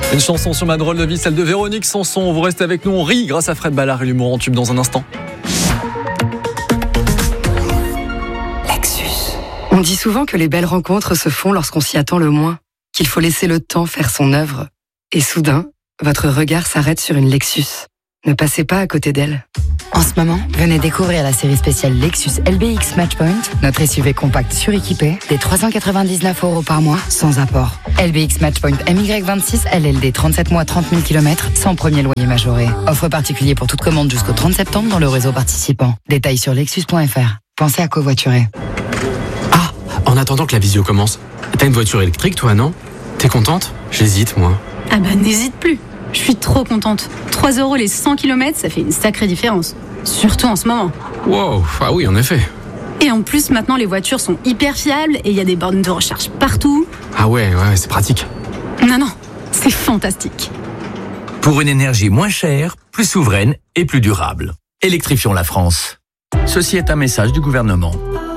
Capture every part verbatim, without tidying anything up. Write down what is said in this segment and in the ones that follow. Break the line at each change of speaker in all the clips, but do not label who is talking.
Une chanson sur ma drôle de vie, celle de Véronique Sanson. Vous restez avec nous, on rit grâce à Fred Ballard et l'humour en tube dans un instant.
Lexus. On dit souvent que les belles rencontres se font lorsqu'on s'y attend le moins, qu'il faut laisser le temps faire son œuvre. Et soudain, votre regard s'arrête sur une Lexus. Ne passez pas à côté d'elle.
En ce moment, venez découvrir la série spéciale Lexus L B X Matchpoint, notre S U V compact suréquipé, des trois cent quatre-vingt-dix-neuf euros par mois, sans apport. L B X Matchpoint M Y vingt-six, L L D trente-sept mois, trente mille kilomètres, sans premier loyer majoré. Offre particulier pour toute commande jusqu'au trente septembre dans le réseau participant. Détails sur lexus point f r. Pensez à covoiturer.
Ah, en attendant que la visio commence, t'as une voiture électrique toi, non? T'es contente? J'hésite, moi.
Ah bah n'hésite plus. Je suis trop contente. trois euros les cent kilomètres, ça fait une sacrée différence. Surtout en ce moment.
Wow, ah oui, en effet.
Et en plus, maintenant, les voitures sont hyper fiables et il y a des bornes de recharge partout.
Ah ouais, ouais, c'est pratique.
Non, non, c'est fantastique.
Pour une énergie moins chère, plus souveraine et plus durable. Électrifions la France. Ceci est un message du gouvernement.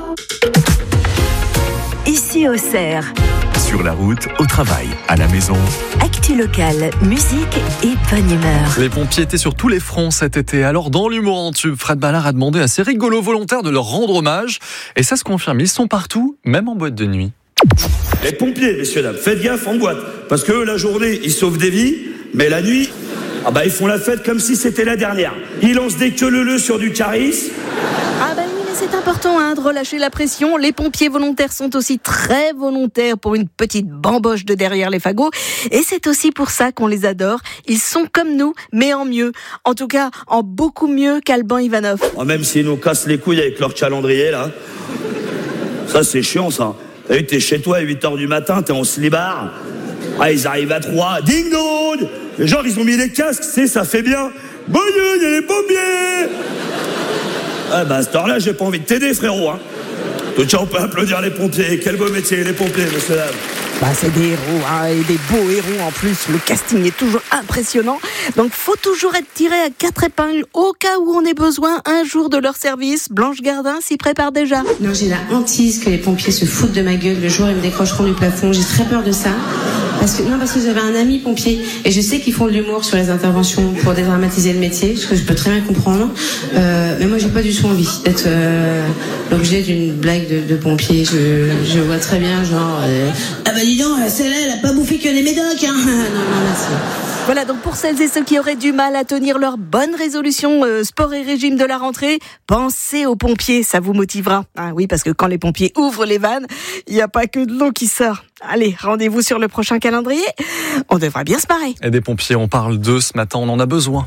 Ici Auxerre.
Sur la route, au travail, à la maison.
Actu locale, musique et bonne humeur.
Les pompiers étaient sur tous les fronts cet été. Alors dans l'humour en tube, Fred Ballard a demandé à ses rigolos volontaires de leur rendre hommage. Et ça se confirme, ils sont partout, même en boîte de nuit.
Les pompiers, messieurs, dames, faites gaffe en boîte. Parce que la journée, ils sauvent des vies, mais la nuit, ah bah, ils font la fête comme si c'était la dernière. Ils lancent des queue-leu-leu sur du charisme.
Ah bah oui, mais c'est important hein, de relâcher la pression. Les pompiers volontaires sont aussi très volontaires pour une petite bamboche de derrière les fagots. Et c'est aussi pour ça qu'on les adore. Ils sont comme nous, mais en mieux. En tout cas, en beaucoup mieux qu'Alban Ivanov.
Oh, même s'ils nous cassent les couilles avec leur calendrier, là. Ça, c'est chiant, ça. T'as vu, t'es chez toi à huit heures du matin, t'es en slibard. Ah, ils arrivent à trois. Ding dong! Les gens, ils ont mis les casques, c'est, ça fait bien. Bonne nuit, il y a les pompiers! Ah bah à cette heure-là, j'ai pas envie de t'aider, frérot. Hein. Donc on peut applaudir les pompiers. Quel beau métier, les pompiers, monsieur dame.
Bah c'est des héros, hein, et des beaux héros en plus. Le casting est toujours impressionnant. Donc faut toujours être tiré à quatre épingles au cas où on ait besoin un jour de leur service. Blanche Gardin s'y prépare déjà.
Non, j'ai la hantise que les pompiers se foutent de ma gueule le jour où ils me décrocheront du plafond. J'ai très peur de ça. Parce que, non, parce que j'avais un ami pompier et je sais qu'ils font de l'humour sur les interventions pour dédramatiser le métier, ce que je peux très bien comprendre. Euh, mais moi, j'ai pas du tout envie d'être euh, l'objet d'une blague de, de pompier. Je, je vois très bien, genre, euh, ah bah dis donc, celle-là, elle a pas bouffé que les médocs, hein. Non, non, merci.
Voilà, donc pour celles et ceux qui auraient du mal à tenir leur bonne résolution euh, sport et régime de la rentrée, pensez aux pompiers, ça vous motivera. Ah oui, parce que quand les pompiers ouvrent les vannes, il n'y a pas que de l'eau qui sort. Allez, rendez-vous sur le prochain calendrier. On devra bien se marrer.
Et des pompiers, on parle d'eux ce matin, on en a besoin.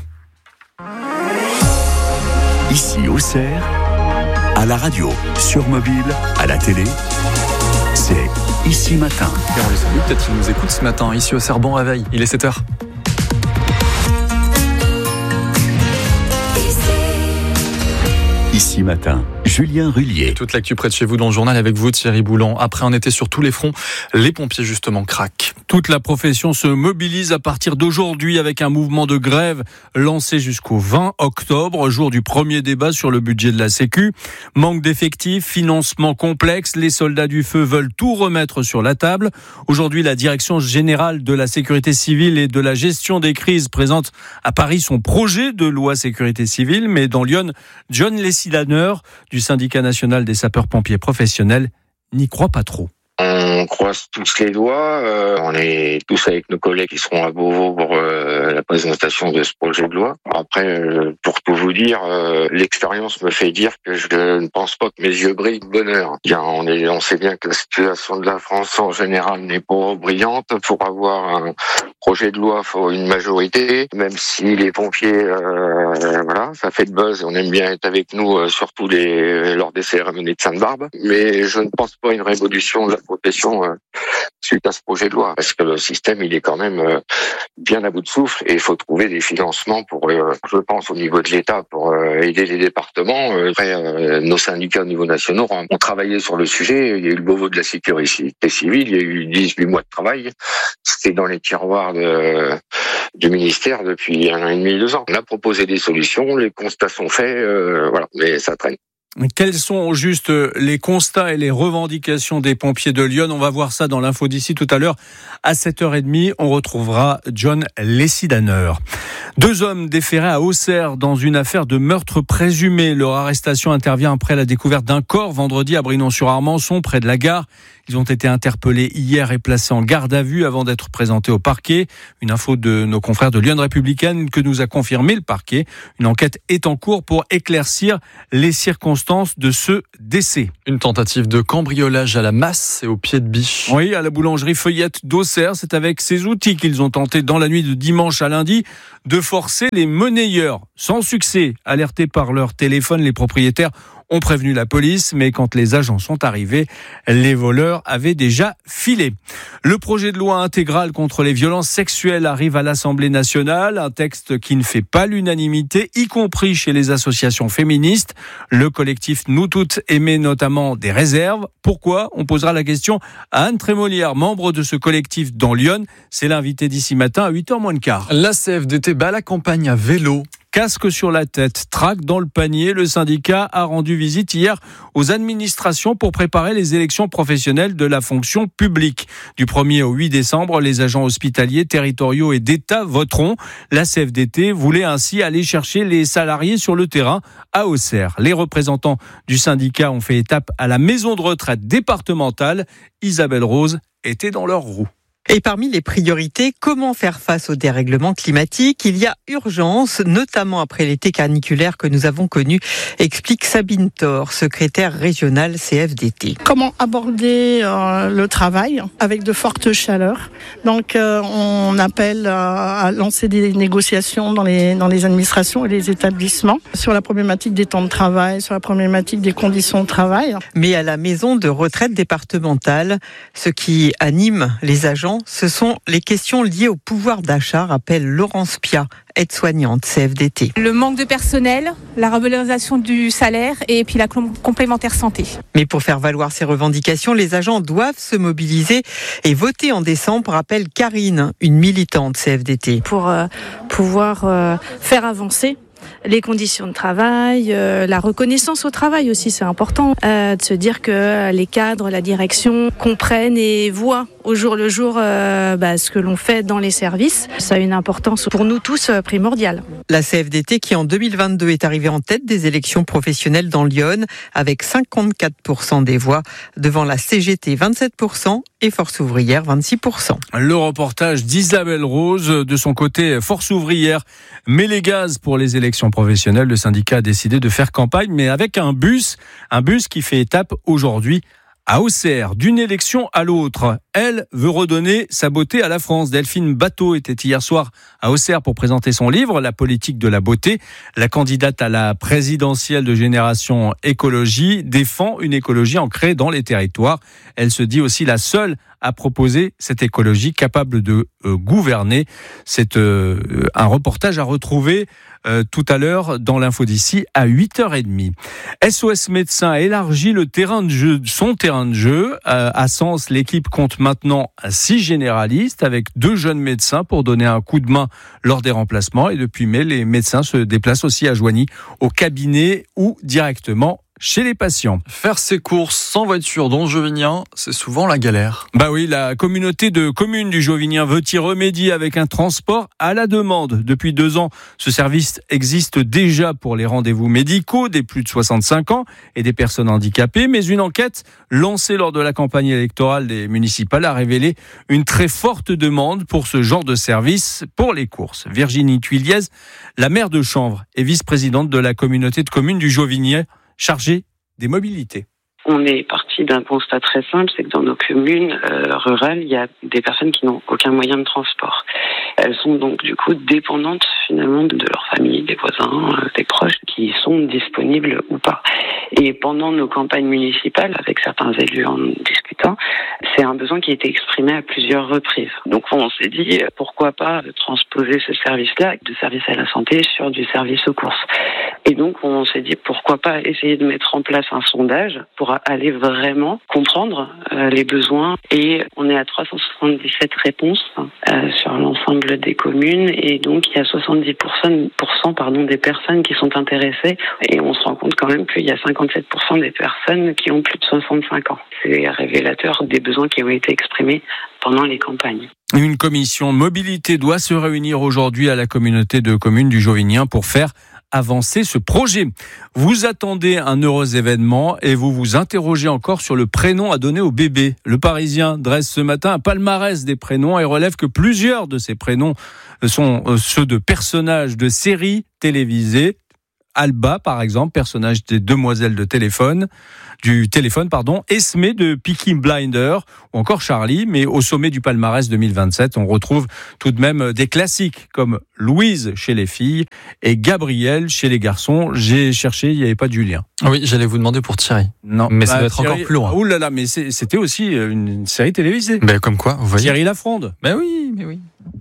Ici Auxerre, à la radio, sur mobile, à la télé, c'est Ici Matin.
Et on les salue, peut-être qu'ils nous écoutent ce matin, ici au Auxerre, bon réveil, il est sept heures.
Ici Matin, Julien Rullier.
Et toute l'actu près de chez vous dans le journal avec vous, Thierry Boulan. Après on était sur tous les fronts, les pompiers justement craquent.
Toute la profession se mobilise à partir d'aujourd'hui avec un mouvement de grève lancé jusqu'au vingt octobre, jour du premier débat sur le budget de la Sécu. Manque d'effectifs, financement complexe, les soldats du feu veulent tout remettre sur la table. Aujourd'hui, la direction générale de la sécurité civile et de la gestion des crises présente à Paris son projet de loi sécurité civile, mais dans Lyon, John Lessilaner du syndicat national des sapeurs-pompiers professionnels n'y croit pas trop.
On croise tous les doigts, euh, on est tous avec nos collègues qui seront à Beauvau pour euh, la présentation de ce projet de loi. Après, euh, pour tout vous dire, euh, l'expérience me fait dire que je ne pense pas que mes yeux brillent de bonheur. Bien, on, est, on sait bien que la situation de la France en général n'est pas brillante. Pour avoir un projet de loi, il faut une majorité, même si les pompiers, euh, voilà, ça fait de buzz, on aime bien être avec nous, euh, surtout les, lors des cérémonies de Sainte-Barbe. Mais je ne pense pas à une révolution de la profession euh, suite à ce projet de loi, parce que le système il est quand même euh, bien à bout de souffle et il faut trouver des financements pour, euh, je pense au niveau de l'État, pour euh, aider les départements. Après, euh, nos syndicats au niveau national ont, ont travaillé sur le sujet. Il y a eu le Beauvau de la sécurité civile, il y a eu dix-huit mois de travail. C'était dans les tiroirs de, du ministère depuis un an et demi, deux ans. On a proposé des solutions, les constats sont faits, euh, voilà, mais ça traîne.
Quels sont au juste les constats et les revendications des pompiers de Lyon? On va voir ça dans l'info d'ici tout à l'heure. À sept heures trente, on retrouvera John Lessidaner. Deux hommes déférés à Auxerre dans une affaire de meurtre présumé. Leur arrestation intervient après la découverte d'un corps vendredi à Brinon-sur-Armançon, près de la gare. Ils ont été interpellés hier et placés en garde à vue avant d'être présentés au parquet. Une info de nos confrères de Lyon Républicaine que nous a confirmé le parquet. Une enquête est en cours pour éclaircir les circonstances de ce décès.
Une tentative de cambriolage à la masse et au pied de biche.
Oui, à la boulangerie Feuillette d'Auxerre. C'est avec ces outils qu'ils ont tenté dans la nuit de dimanche à lundi de forcer les monnayeurs. Sans succès, alertés par leur téléphone, les propriétaires ont prévenu la police, mais quand les agents sont arrivés, les voleurs avaient déjà filé. Le projet de loi intégral contre les violences sexuelles arrive à l'Assemblée nationale, un texte qui ne fait pas l'unanimité, y compris chez les associations féministes. Le collectif Nous Toutes émet notamment des réserves. Pourquoi ? On posera la question à Anne Trémolière, membre de ce collectif dans Lyon. C'est l'invité d'ici matin à huit heures moins le quart.
La C F D T bat la campagne à vélo.
Casque sur la tête, trac dans le panier. Le syndicat a rendu visite hier aux administrations pour préparer les élections professionnelles de la fonction publique. Du premier au huit décembre, les agents hospitaliers, territoriaux et d'État voteront. La C F D T voulait ainsi aller chercher les salariés sur le terrain à Auxerre. Les représentants du syndicat ont fait étape à la maison de retraite départementale. Isabelle Rose était dans leur roue.
Et parmi les priorités, comment faire face au dérèglement climatique ? Il y a urgence, notamment après l'été caniculaire que nous avons connu, explique Sabine Thor, secrétaire régionale C F D T.
Comment aborder euh, le travail avec de fortes chaleurs ? Donc euh, on appelle euh, à lancer des négociations dans les, dans les administrations et les établissements sur la problématique des temps de travail, sur la problématique des conditions de travail.
Mais à la maison de retraite départementale, ce qui anime les agents, ce sont les questions liées au pouvoir d'achat, rappelle Laurence Pia, aide-soignante C F D T.
Le manque de personnel, la revalorisation du salaire et puis la complémentaire santé.
Mais pour faire valoir ces revendications, les agents doivent se mobiliser et voter en décembre, rappelle Karine, une militante C F D T.
Pour euh, pouvoir euh, faire avancer les conditions de travail, euh, la reconnaissance au travail aussi, c'est important, euh, de se dire que les cadres, la direction comprennent et voient au jour le jour euh, bah, ce que l'on fait dans les services. Ça a une importance pour nous tous euh, primordiale.
La C F D T qui en deux mille vingt-deux est arrivée en tête des élections professionnelles dans Lyon avec cinquante-quatre pour cent des voix devant la C G T vingt-sept pour cent et Force ouvrière vingt-six pour cent.
Le reportage d'Isabelle Rose. De son côté, Force ouvrière met les gaz pour les élections professionnelles. Le syndicat a décidé de faire campagne, mais avec un bus, un bus qui fait étape aujourd'hui à Auxerre, d'une élection à l'autre. Elle veut redonner sa beauté à la France. Delphine Bateau était hier soir à Auxerre pour présenter son livre, La politique de la beauté. La candidate à la présidentielle de Génération Écologie défend une écologie ancrée dans les territoires. Elle se dit aussi la seule à proposer cette écologie capable de euh, gouverner. C'est euh, un reportage à retrouver euh, tout à l'heure dans l'info d'ici à huit heures trente. S O S Médecins a élargi le terrain de jeu, son terrain de jeu. Euh, à Sens, l'équipe compte maintenant six généralistes avec deux jeunes médecins pour donner un coup de main lors des remplacements. Et depuis mai, les médecins se déplacent aussi à Joigny, au cabinet ou directement chez les patients.
Faire ses courses sans voiture dans le Jovinien, c'est souvent la galère.
Bah oui, la communauté de communes du Jovinien veut y remédier avec un transport à la demande. Depuis deux ans, ce service existe déjà pour les rendez-vous médicaux des plus de soixante-cinq ans et des personnes handicapées, mais une enquête lancée lors de la campagne électorale des municipales a révélé une très forte demande pour ce genre de service pour les courses. Virginie Tuiliez, la maire de Chanvre et vice-présidente de la communauté de communes du Jovinien, chargée des mobilités.
On est parti d'un constat très simple, c'est que dans nos communes euh, rurales, il y a des personnes qui n'ont aucun moyen de transport. Elles sont donc du coup dépendantes finalement de leur famille, des voisins, euh, des proches qui sont disponibles ou pas. Et pendant nos campagnes municipales, avec certains élus en discutant, c'est un besoin qui a été exprimé à plusieurs reprises. Donc on s'est dit, pourquoi pas transposer ce service-là, de service à la santé, sur du service aux courses. Et donc on s'est dit, pourquoi pas essayer de mettre en place un sondage pour aller vraiment comprendre euh, les besoins. Et on est à trois cent soixante-dix-sept réponses euh, sur l'ensemble l'ensemble des communes et donc il y a soixante-dix pour cent pardon, des personnes qui sont intéressées et on se rend compte quand même qu'il y a cinquante-sept pour cent des personnes qui ont plus de soixante-cinq ans. C'est révélateur des besoins qui ont été exprimés pendant les campagnes.
Une commission mobilité doit se réunir aujourd'hui à la communauté de communes du Jovinien pour faire avancer ce projet. Vous attendez un heureux événement et vous vous interrogez encore sur le prénom à donner au bébé. Le Parisien dresse ce matin un palmarès des prénoms et relève que plusieurs de ces prénoms sont ceux de personnages de séries télévisées. Alba, par exemple, personnage des Demoiselles de téléphone, du téléphone, pardon, Esmé de Peaky Blinders, ou encore Charlie, mais au sommet du palmarès deux mille vingt-sept, on retrouve tout de même des classiques comme Louise chez les filles et Gabriel chez les garçons. J'ai cherché, il n'y avait pas de Julien.
Oui, j'allais vous demander pour Thierry.
Non,
mais ça
bah,
doit être
Thierry,
encore plus loin.
Ouh là là, mais c'est, c'était aussi une série télévisée.
Ben comme quoi, vous voyez.
Thierry Lafronde.
Ben oui, mais oui.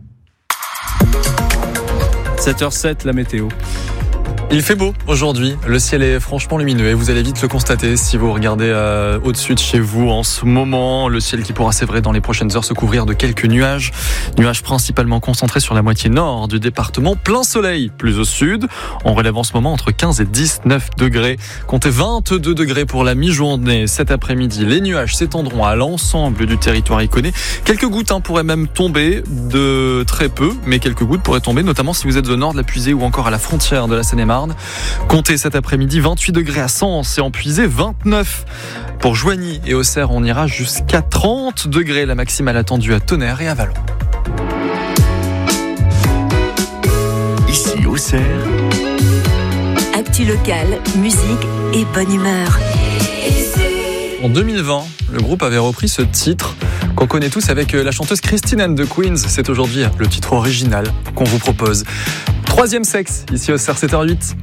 sept heures sept, la météo.
Il fait beau aujourd'hui, le ciel est franchement lumineux et vous allez vite le constater si vous regardez euh, au-dessus de chez vous en ce moment. Le ciel qui pourra, c'est vrai, dans les prochaines heures se couvrir de quelques nuages. Nuages principalement concentrés sur la moitié nord du département. Plein soleil, plus au sud. On relève en ce moment entre quinze et dix-neuf degrés. Comptez vingt-deux degrés pour la mi-journée. Cet après-midi, les nuages s'étendront à l'ensemble du territoire iconé. Quelques gouttes hein, pourraient même tomber de très peu, mais quelques gouttes pourraient tomber, notamment si vous êtes au nord de la Puisée ou encore à la frontière de la Seine-et-Marne. Comptez cet après-midi vingt-huit degrés à Sens et en Puisée vingt-neuf. Pour Joigny et Auxerre, on ira jusqu'à trente degrés. La maximale attendue à Tonnerre et à Vallon.
Ici Auxerre.
Actu locale, musique et bonne humeur.
En deux mille vingt, le groupe avait repris ce titre qu'on connaît tous avec la chanteuse Christine and the Queens. C'est aujourd'hui le titre original qu'on vous propose. Troisième sexe, ici au C R sept heures huit.